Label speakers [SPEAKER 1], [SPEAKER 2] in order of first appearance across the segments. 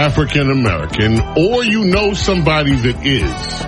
[SPEAKER 1] African American, or you know somebody that is,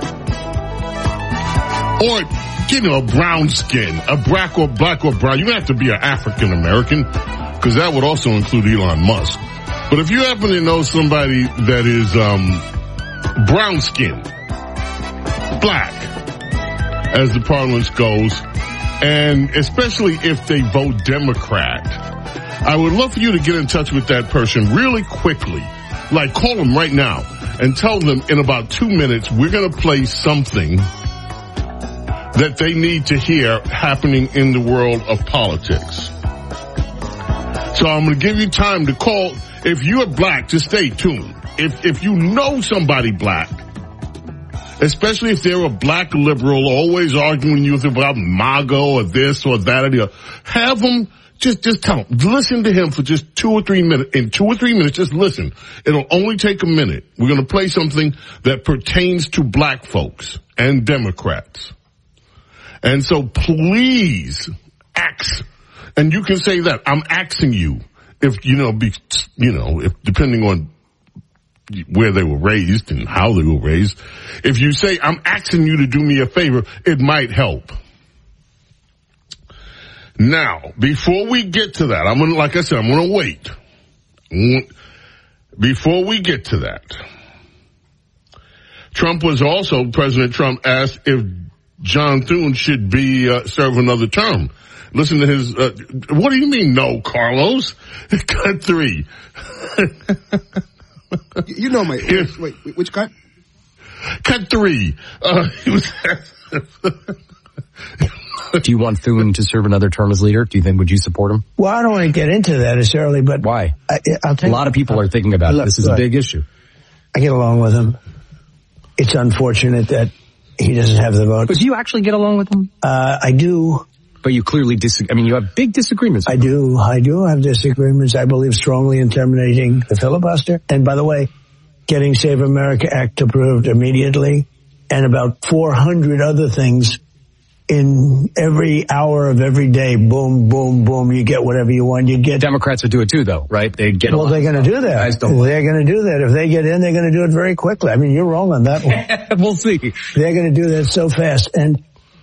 [SPEAKER 1] or, brown skin, a black or brown. You don't have to be an African American, because that would also include Elon Musk. But if you happen to know somebody that is brown skin, black, as the parlance goes, and especially if they vote Democrat, I would love for you to get in touch with that person really quickly. Like, call them right now and tell them in about 2 minutes we're going to play something that they need to hear happening in the world of politics. So I'm going to give you time to call. If you're black, just stay tuned. If you know somebody black, especially if they're a black liberal, always arguing with you about MAGA or this or that or the other, have them just tell them, listen to him for just 2 or 3 minutes. In 2 or 3 minutes, just listen. It'll only take a minute. We're going to play something that pertains to black folks and Democrats. And so please ask, and you can say that I'm asking you, if if depending on where they were raised and how they were raised, if you say I'm asking you to do me a favor, it might help. Now, before we get to that, I'm going to wait. Before we get to that, President Trump asked if John Thune should be serve another term. Listen to his, what do you mean no, Carlos? Cut 3.
[SPEAKER 2] You know my, wait, which cut?
[SPEAKER 1] Cut 3.
[SPEAKER 3] Do you want Thune to serve another term as leader? Would you support him?
[SPEAKER 4] Well, I don't want to get into that necessarily, but
[SPEAKER 3] why?
[SPEAKER 4] I'll tell
[SPEAKER 3] a lot of people are thinking about it. This is a big issue.
[SPEAKER 4] I get along with him. It's unfortunate that he doesn't have the vote.
[SPEAKER 3] But do you actually get along with him?
[SPEAKER 4] I do.
[SPEAKER 3] But you clearly disagree. I mean, you have big disagreements.
[SPEAKER 4] I do have disagreements. I believe strongly in terminating the filibuster. And by the way, getting Save America Act approved immediately, and about 400 other things in every hour of every day. Boom, boom, boom. You get whatever you want. You get.
[SPEAKER 3] Democrats would do it too, though, right? They'd get.
[SPEAKER 4] Well, they're going to do that. They're going to do that. If they get in, they're going to do it very quickly. I mean, you're wrong on that one.
[SPEAKER 3] We'll see.
[SPEAKER 4] They're going to do that so fast. And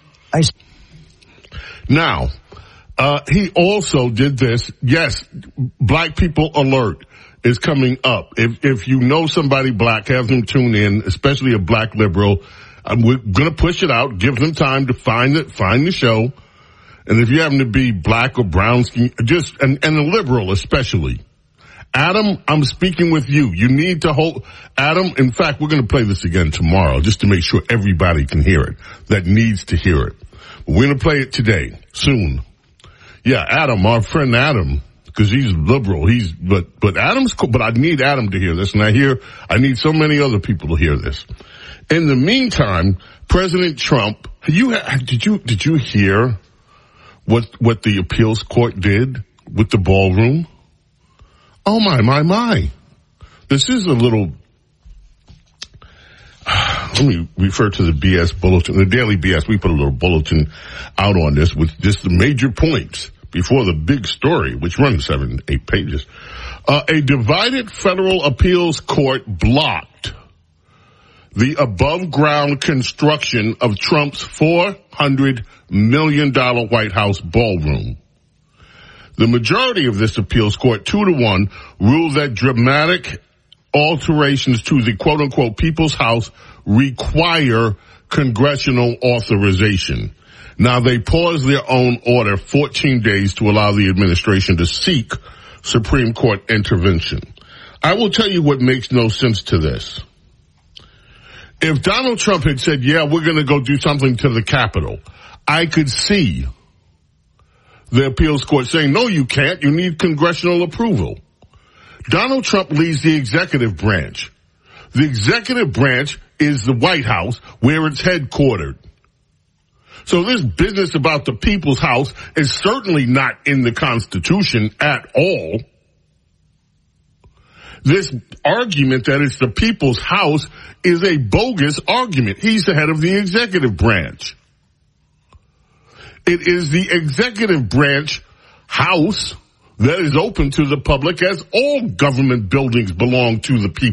[SPEAKER 1] Now, he also did this. Yes, Black People Alert is coming up. If you know somebody black, have them tune in, especially a black liberal. We're going to push it out, give them time to find the show. And if you happen to be black or brown skin, and a liberal especially. Adam, I'm speaking with you. You need to hold, Adam, in fact, we're going to play this again tomorrow just to make sure everybody can hear it that needs to hear it. We're going to play it today, soon. Yeah, Adam, our friend Adam, because he's liberal. But Adam's cool, but I need Adam to hear this, and I need so many other people to hear this. In the meantime, President Trump, did you hear what the appeals court did with the ballroom? Oh my. This is a little, let me refer to the BS bulletin, the daily BS. We put a little bulletin out on this with just the major points before the big story, which runs 7-8 pages. A divided federal appeals court blocked the above-ground construction of Trump's $400 million White House ballroom. The majority of this appeals court, 2-1, ruled that dramatic alterations to the quote-unquote People's House require congressional authorization. Now, they paused their own order 14 days to allow the administration to seek Supreme Court intervention. I will tell you what makes no sense to this. If Donald Trump had said, yeah, we're going to go do something to the Capitol, I could see the appeals court saying, no, you can't. You need congressional approval. Donald Trump leads the executive branch. The executive branch is the White House, where it's headquartered. So this business about the People's House is certainly not in the Constitution at all. This argument that it's the People's House is a bogus argument. He's the head of the executive branch. It is the executive branch house that is open to the public, as all government buildings belong to the people.